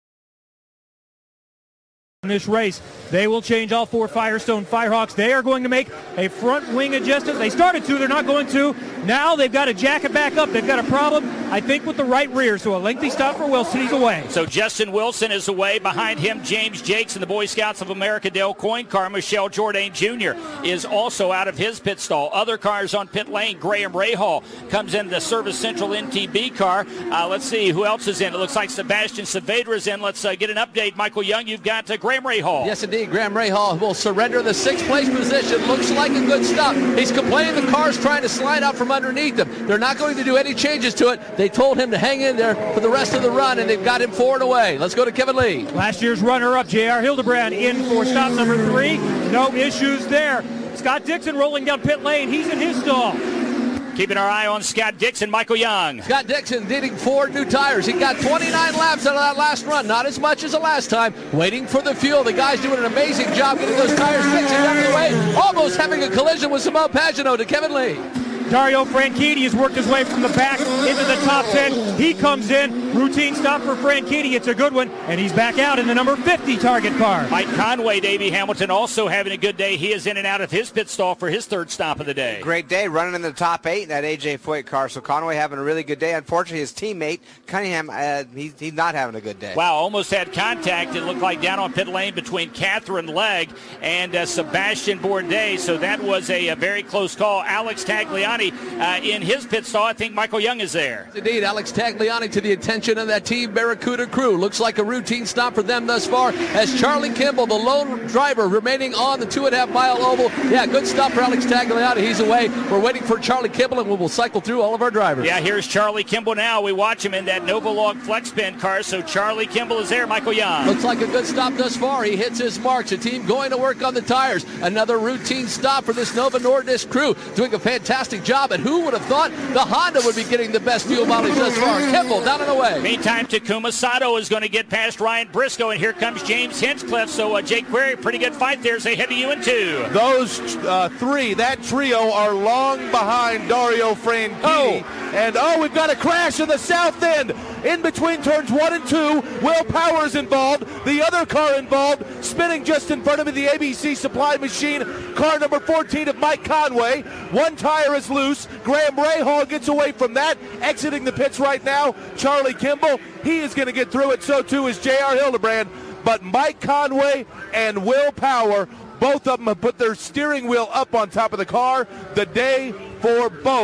in this race. They will change all four Firestone Firehawks. They are going to make a front wing adjustment. They started to, they're not going to. Now they've got to jack it back up. They've got a problem, I think, with the right rear. So a lengthy stop for Wilson. He's away. So Justin Wilson is away. Behind him, James Jakes and the Boy Scouts of America Dale Coyne car. Michelle Jourdain Junior is also out of his pit stall. Other cars on pit lane. Graham Rahal comes in the Service Central N T B car. Uh, let's see who else is in. It looks like Sebastian Saavedra is in. Let's uh, get an update. Michael Young, you've got uh, Graham Rahal. Yes, indeed. Graham Rahal will surrender the sixth place position. Looks like a good stop. He's complaining the car's trying to slide out from underneath him. They're not going to do any changes to it. They told him to hang in there for the rest of the run, and they've got him forward away. Let's go to Kevin Lee. Last year's runner-up, J R Hildebrand, in for stop number three. No issues there. Scott Dixon rolling down pit lane. He's in his stall. Keeping our eye on Scott Dixon, Michael Young. Scott Dixon needing four new tires. He got twenty-nine laps out of that last run. Not as much as the last time. Waiting for the fuel. The guy's doing an amazing job getting those tires fixed out of the way. Almost having a collision with Simone Pagenaud to Kevin Lee. Dario Franchitti has worked his way from the back into the top ten. He comes in. Routine stop for Franchitti. It's a good one. And he's back out in the number fifty target car. Mike Conway, Davey Hamilton, also having a good day. He is in and out of his pit stall for his third stop of the day. Great day, running in the top eight in that A J Foyt car. So Conway having a really good day. Unfortunately, his teammate, Cunningham, uh, he, he's not having a good day. Wow, almost had contact. It looked like down on pit lane between Catherine Legg and uh, Sebastian Bourdais. So that was a, a very close call. Alex Tagliani uh, in his pit stall. I think Michael Young is there. Indeed, Alex Tagliani to the attention of that Team Barracuda crew. Looks like a routine stop for them thus far as Charlie Kimball, the lone driver, remaining on the two and a half mile oval. Yeah, good stop for Alex Tagliani. He's away. We're waiting for Charlie Kimball, and we will cycle through all of our drivers. Yeah, here's Charlie Kimball now. We watch him in that Novolog Flex Pen car. So Charlie Kimball is there. Michael Young. Looks like a good stop thus far. He hits his marks. The team going to work on the tires. Another routine stop for this Nova Nordisk crew, doing a fantastic job. And who would have thought the Honda would be getting the best fuel mileage thus far? Kimball down and away. Meantime, Takuma Sato is going to get past Ryan Briscoe, and here comes James Hinchcliffe. So uh, Jake Query, pretty good fight there as they head to you in two. Those uh, three, that trio, are long behind Dario Franchitti. Oh. And oh, we've got a crash in the south end. In between turns one and two, Will Power is involved. The other car involved, spinning just in front of me, the A B C Supply Machine, car number fourteen of Mike Conway. One tire is loose. Graham Rahal gets away from that, exiting the pits right now. Charlie Kimball, he is going to get through it. So too is J R Hildebrand. But Mike Conway and Will Power, both of them have put their steering wheel up on top of the car. The day for both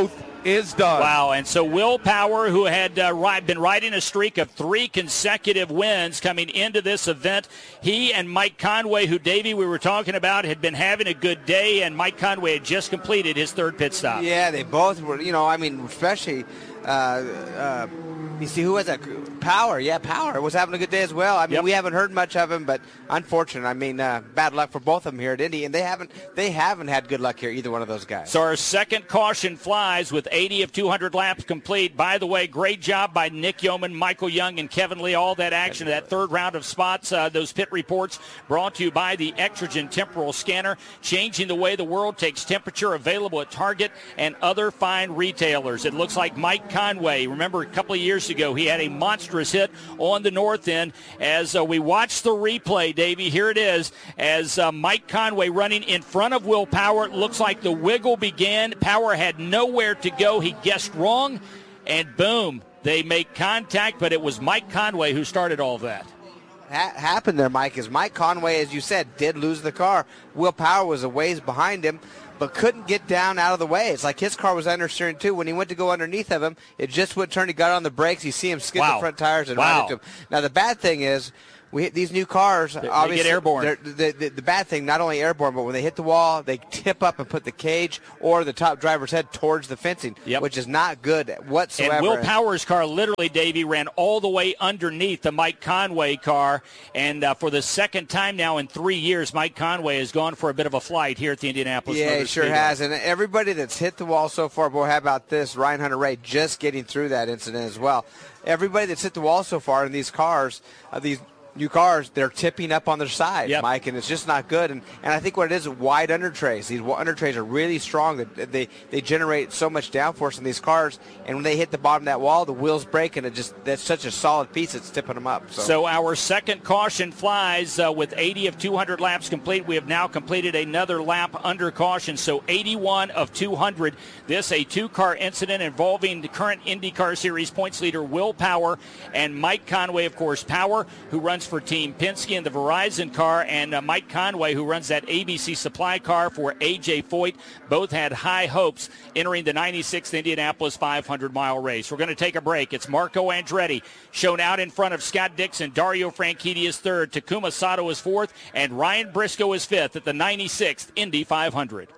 is done. Wow, and so Will Power, who had uh, ri- been riding a streak of three consecutive wins coming into this event, he and Mike Conway, who, Davey, we were talking about, had been having a good day, and Mike Conway had just completed his third pit stop. Yeah, they both were, you know, I mean, especially, uh, uh, you see, who was that? Power, yeah, Power was having a good day as well. I mean, Yep. we haven't heard much of him, but unfortunate. I mean, uh, bad luck for both of them here at Indy, and they haven't they haven't had good luck here, either one of those guys. So our second caution flies with eighty of two hundred laps complete. By the way, great job by Nick Yeoman, Michael Young, and Kevin Lee. All that action, that third round of spots, uh, those pit reports brought to you by the Extragen Temporal Scanner, changing the way the world takes temperature, available at Target and other fine retailers. It looks like Mike Conway, remember a couple of years ago, he had a monstrous hit on the north end. As uh, we watch the replay, Davey, here it is, as uh, Mike Conway running in front of Will Power. It looks like the wiggle began. Power had nowhere to go. He guessed wrong, and boom, they make contact, but it was Mike Conway who started all of that. Ha- happened there, Mike, is Mike Conway, as you said, did lose the car. Will Power was a ways behind him, but couldn't get down out of the way. It's like his car was understeering too. When he went to go underneath of him, it just wouldn't turn. He got on the brakes. You see him skid Wow. the front tires and Wow. ride into him. Now, the bad thing is, we these new cars, They- they obviously, get airborne. they're- The, the, the bad thing, not only airborne, but when they hit the wall, they tip up and put the cage or the top driver's head towards the fencing, Yep. which is not good whatsoever. And Will Power's car literally, Davey, ran all the way underneath the Mike Conway car. And uh, for the second time now in three years, Mike Conway has gone for a bit of a flight here at the Indianapolis Yeah, Motor he sure Speedway. has. And everybody that's hit the wall so far, boy, how about this? Ryan Hunter-Ray just getting through that incident as well. Everybody that's hit the wall so far in these cars, uh, these new cars, they're tipping up on their side, Yep. Mike, and it's just not good. And, and I think what it is, wide under trays. These under trays are really strong. They, they they generate so much downforce in these cars, and when they hit the bottom of that wall, the wheels break, and it just that's such a solid piece, it's tipping them up. So, So our second caution flies uh, with eighty of two hundred laps complete. We have now completed another lap under caution, so eighty-one of two hundred. This a two-car incident involving the current IndyCar Series points leader Will Power and Mike Conway, of course. Power, who runs for Team Penske in the Verizon car, and uh, Mike Conway, who runs that A B C Supply car for A J Foyt. Both had high hopes entering the ninety-sixth Indianapolis five hundred mile race. We're going to take a break. It's Marco Andretti shown out in front of Scott Dixon. Dario Franchitti is third. Takuma Sato is fourth. And Ryan Briscoe is fifth at the ninety-sixth Indy five hundred.